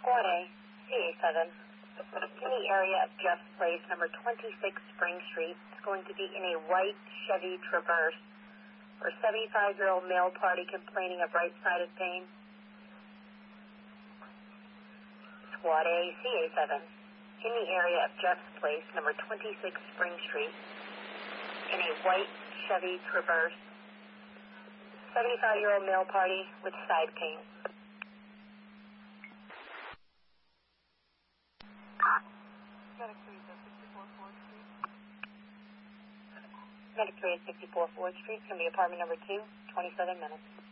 Quad A, CA7. In the area of Jeff's Place, number 26 Spring Street. It's going to be in a white Chevy Traverse for a 75-year-old male party complaining of right-sided pain. Squad A, CA7. In the area of Jeff's Place, number 26 Spring Street. In a white Chevy Traverse. 75-year-old male party with side pain. Medic 3 at 64 Ford Street. It's going to be apartment number 2, 27 minutes.